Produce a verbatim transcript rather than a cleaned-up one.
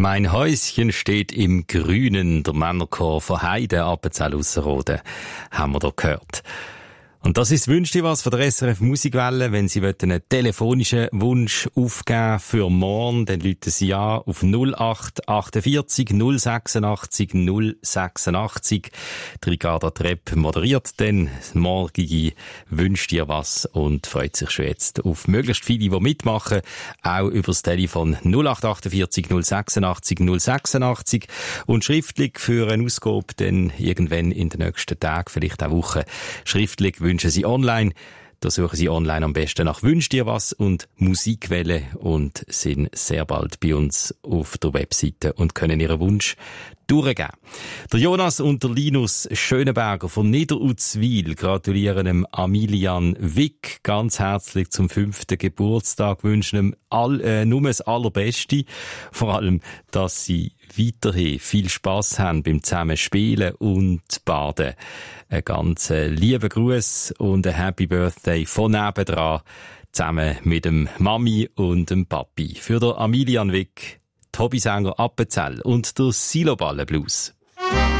Mein Häuschen steht im Grünen, der Männerchor von Heide, Appenzell-Ausserrhoden, haben wir da gehört. Und das ist «Wünsch dir was» von der S R F Musikwelle. Wenn Sie einen telefonischen Wunsch aufgeben für morgen, dann rufen Sie an auf null acht achtundvierzig null sechsundachtzig null sechsundachtzig. Die Ricarda Trepp moderiert dann das morgige «Wünsch dir was» und freut sich schon jetzt auf möglichst viele, die mitmachen, auch über das Telefon null acht achtundvierzig null sechsundachtzig null sechsundachtzig und schriftlich für eine Ausgabe dann irgendwann in den nächsten Tagen, vielleicht auch Wochen, schriftlich wünschen Sie online. Da suchen Sie online am besten nach «Wünsch dir was» und «Musikwelle» und sind sehr bald bei uns auf der Webseite und können Ihren Wunsch durchgeben. Der Jonas und der Linus Schönenberger von Niederuzwil gratulieren dem Amilian Wick ganz herzlich zum fünften Geburtstag, wünschen ihm all, äh, nur das Allerbeste, vor allem, dass sie weiterhin viel Spass haben beim Zusammenspielen und Baden. Ein ganz äh, lieber Gruß und ein Happy Birthday von nebendran, zusammen mit dem Mami und dem Papi. Für den Amilian Wick, die Hobbysänger Appenzell und der Siloballen Blues.